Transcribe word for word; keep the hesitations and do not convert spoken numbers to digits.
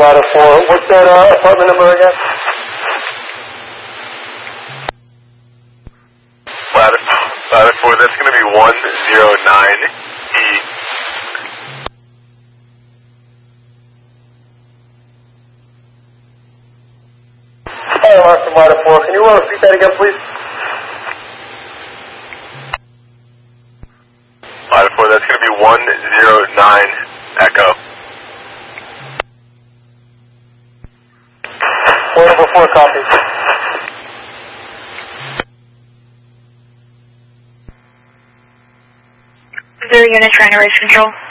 Ladder four. What's that uh, apartment number again? Ladder, ladder four, that's going to be one zero nine E. Hi, Austin, Ladder four. Can you uh, repeat that again, please? Ladder four, that's going to be one zero nine Echo. Four number four, copy. Zero unit trying to raise control.